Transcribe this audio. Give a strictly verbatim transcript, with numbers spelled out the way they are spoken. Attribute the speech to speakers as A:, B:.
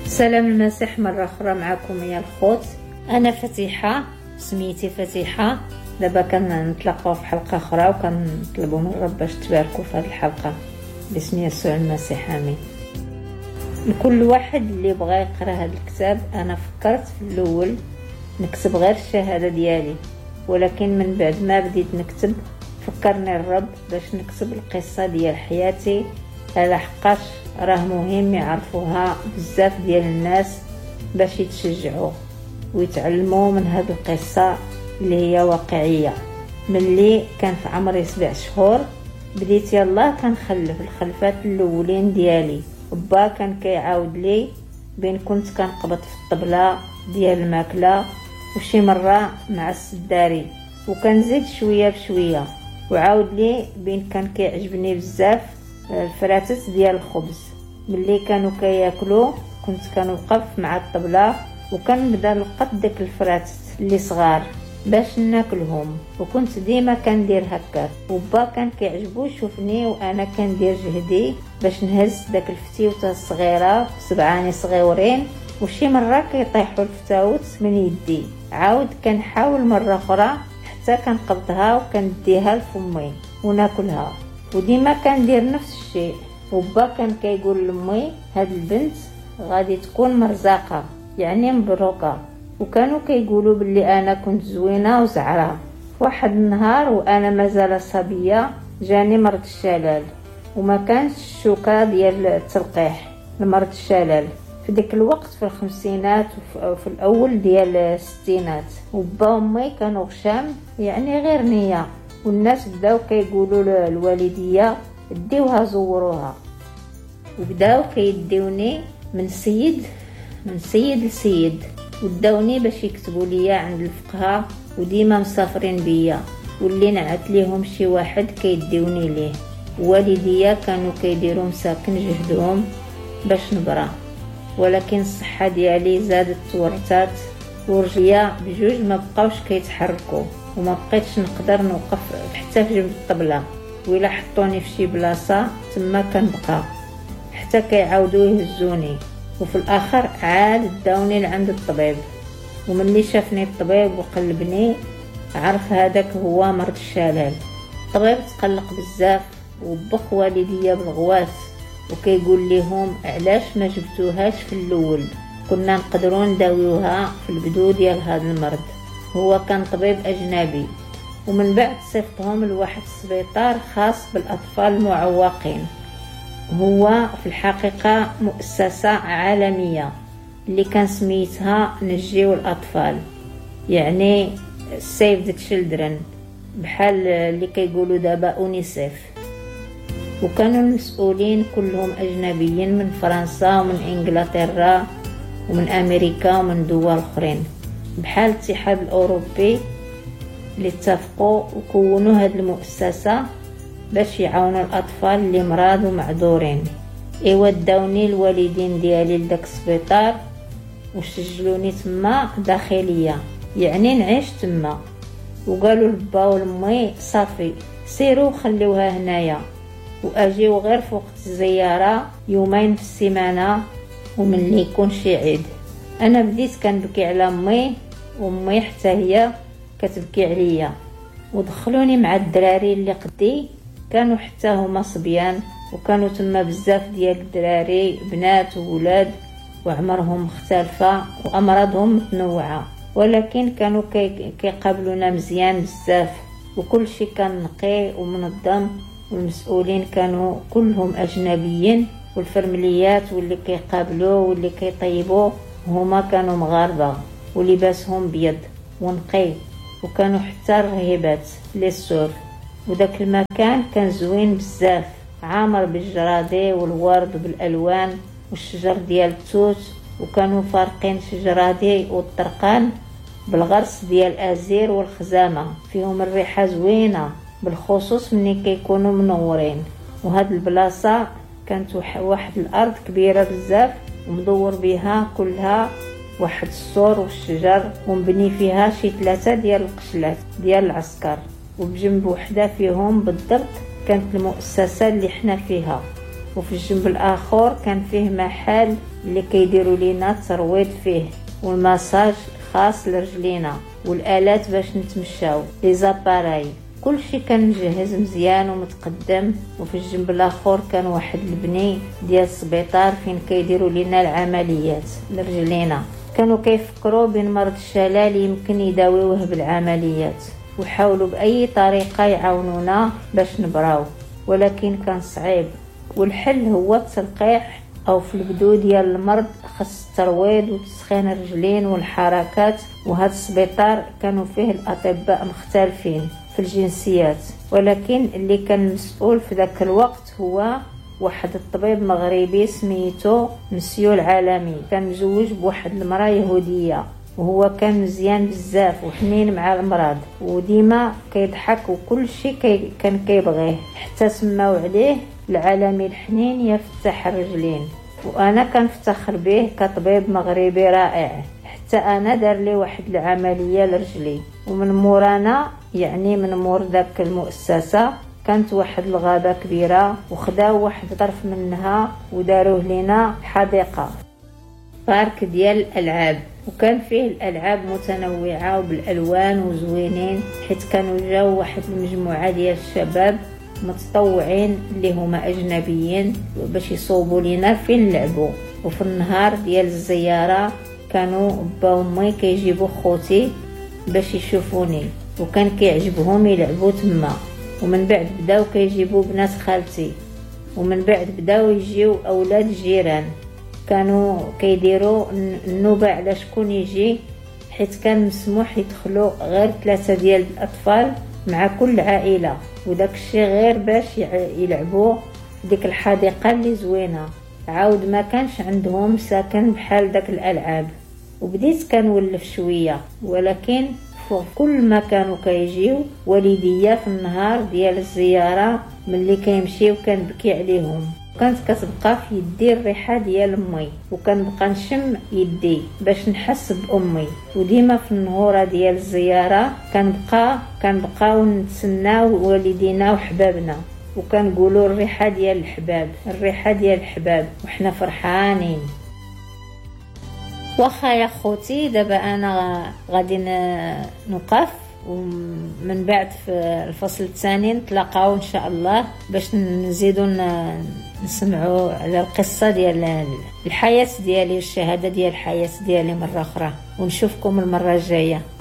A: سلام المسيح مرة أخرى معكم يا الخوت. أنا فتيحة، سميتي فتيحة. دابا كنتلاقاو في حلقة أخرى وكنطلبوا من رب باش تباركوا في هذه الحلقة باسم يسوع المسيح آمين. لكل واحد اللي بغى يقرأ هذا الكتاب، أنا فكرت في الأول نكتب غير الشهادة ديالي، ولكن من بعد ما بديت نكتب فكرني الرب باش نكتب القصة ديال حياتي، على حقاش راه مهم يعرفوها بزاف ديال الناس باش يتشجعوا ويتعلموا من هذه القصة اللي هي واقعية. ملي كان في عمري سبع شهور بديت يلا كنخلف الخلفات الاولين ديالي. با كان كيعاود لي بين كنت كنقبط في الطبلة ديال الماكلة وشي مرة مع السداري، وكنزيد شوية بشوية، وعاود لي بين كان كيعجبني بزاف الفراتس ديال الخبز. ملي كانوا كياكلوا كنت كنوقف مع الطبلة وكنبدا نلقط داك الفراتس اللي صغار باش ناكلهم، وكنت ديما كندير هكا. وبا كان كيعجبو يشوفني وانا كندير جهدي باش نهز داك الفتيوته الصغيره سبعاني صغيورين، وشي مره كيطيحوا الفتاوت من يدي. عاود كنحاول مره اخرى حتى كنقبضها وكنديها لفمي وناكلها، وديما كندير نفس الشيء. وبا كان كيقول لامي هاد البنت غادي تكون مرزاقه، يعني مبروكه. وكانوا كيقولوا باللي انا كنت زوينه وزعره. واحد النهار وانا مازال صبيه جاني مرض الشلل، وما كانش الشوكه ديال التلقيح لمرض الشلل في ديك الوقت في الخمسينات وفي الاول ديال الستينات. وبا وامي كانوا غشام، يعني غير نيه، والناس بداو كيقولوا للوالديه ديوها زوروها، وبداو كيديوني من سيد من سيد لسيد، وداوني باش يكتبوا لي عند الفقهاء، وديما مسافرين بيا، واللي نعت ليهم شي واحد كيديوني ليه. والديا كانوا كيديروا مساكن جهدهم باش نبرا، ولكن الصحه ديالي زادت تورطات، ورجليا بجوج ما بقاوش كيتحركوا، وما بقيتش نقدر نوقف حتى في جنب الطبله. وإلا حطوني في شي بلاصه تما كنبقى حتى كيعاودوا يهزوني. وفي الاخر عاد داوني لعند الطبيب، وملي شافني الطبيب وقلبني عرف هذاك هو مرض الشلل. الطبيب تقلق بزاف وبخ والديا بالغواس، وكيقول لهم علاش ما جبتوهاش في الاول، كنا نقدروا نداويوها في البدو ديال هذا المرض. هو كان طبيب اجنبي. ومن بعد صيفطهم لواحد السبيطار خاص بالاطفال المعوقين. هو في الحقيقة مؤسسة عالمية اللي كان سميتها نجيو الأطفال، يعني Save the Children، بحال اللي كيقولوا دابا أونيسيف. وكانوا المسؤولين كلهم أجنبيين من فرنسا ومن إنجلترا ومن أمريكا ومن دول أخرين، بحال الاتحاد الأوروبي اللي اتفقوا وكونوا هذه المؤسسة باش يعاونوا الاطفال اللي مرض ومعذورين. ايوا داوني الوالدين ديالي لداك السبيطار وسجلوني تما داخليه، يعني نعيش تما. وقالوا لبا ولمي صافي سيروا خليوها هنايا، واجيو غير في وقت الزياره يومين في السيمانه وملي يكون شي عيد. انا بديت كنبكي على امي، وامي حتى هي كتبكي عليا. ودخلوني مع الدراري اللي قدي، كانوا حتى هما صبيان، وكانوا تما بزاف ديال الدراري بنات وولاد، وعمرهم مختلفه وامراضهم متنوعه، ولكن كانوا كيقابلونا مزيان بزاف، وكل شيء كان نقي ومنظم. والمسؤولين كانوا كلهم اجنبيين، والفرمليات واللي كيقابلوا واللي كيطيبوا هما كانوا مغاربه، ولباسهم بيض ونقي، وكانوا حتى الرهيبات لي سور. وداك المكان كان زوين بزاف، عامر بالجرادي والورد بالالوان والشجر ديال التوت، وكانوا فارقين شجرادي والطرقان بالغرس ديال الازير والخزامه، فيهم الريحه زوينه بالخصوص مني كيكونوا منورين. وهاد البلاصه كانت واحد الارض كبيره بزاف ومدور بها كلها واحد السور والشجر، ومبني فيها شي ثلاثه ديال القشلات ديال العسكر، وبجنب وحده فيهم بالضبط كانت المؤسسه اللي حنا فيها. وفي الجنب الاخر كان فيه محل اللي كيديروا لينا الترويض فيه والماساج خاص لرجلينا والالات باش نتمشاو لي زاباراي. كلشي كان مجهز مزيان ومتقدم. وفي الجنب الاخر كان واحد البني ديال السبيطار فين كيديروا لينا العمليات لرجلينا. كانوا كيفكروا بين مرض الشلال يمكن يداويوه بالعمليات وحاولوا باي طريقه يعاونونا باش نبراو، ولكن كان صعيب. والحل هو التلقيح او في البدو ديال المرض خاص الترويض وتسخين الرجلين والحركات. وهذا السبيطار كانوا فيه الاطباء مختلفين في الجنسيات، ولكن اللي كان مسؤول في ذاك الوقت هو واحد الطبيب مغربي سميتو مسيو العالمي. كان مزوج بواحد المراه يهوديه وهو كان مزيان بزاف وحنين مع المرض وديما كيضحك وكل شيء كي كان كيبغيه، حتى سماو عليه العالمي الحنين يا فتح الرجلين. وانا كنفتخر به كطبيب مغربي رائع. حتى انا دار لي واحد العمليه لرجلي، ومن مورانا يعني من مور ذاك المؤسسه كانت واحد الغابه كبيره وخداو واحد طرف منها وداروه لنا حديقه بارك ديال الالعاب، وكان فيه الالعاب متنوعه وبالالوان وزوينين، حيت كانوا جاو واحد المجموعه ديال الشباب متطوعين اللي هما اجنبيين باش يصوبوا لينا فين نلعبوا. وفي النهار ديال الزياره كانوا با وامي كيجيبوا خوتي باش يشوفوني وكان كيعجبهم يلعبوا تما. ومن بعد بداو كيجيبوا بنات خالتي، ومن بعد بداو يجيو اولاد الجيران. كانوا كيديروا النوبه على شكون يجي، حيت كان مسموح يدخلوا غير ثلاثه ديال الاطفال مع كل عائله، وداك الشيء غير باش يلعبوا ديك الحديقه اللي زوينه. عاود ما كانش عندهم ساكن بحال داك الالعاب. وبديت كنولف شويه، ولكن كل ما كانوا كيجيو والديا في النهار ديال الزياره ملي كيمشيو كنبكي عليهم. كانت كتبقى في يدي الريحه ديال امي، وكنبقى نشم يدي باش نحس بامي. وديما في النهوره ديال الزياره كنبقى كنبقاو نتسناو والدينا وحبابنا، وكنقولوا الريحه ديال الحباب الريحه ديال الحباب وحنا فرحانين. واخا يا خوتي دابا انا غادي نوقف، ومن بعد في الفصل الثاني نتلاقاو ان شاء الله باش نزيدوا نسمعوا على القصه ديال الحياه ديالي والشهاده ديال الحياه ديالي مره اخرى. ونشوفكم المره الجايه.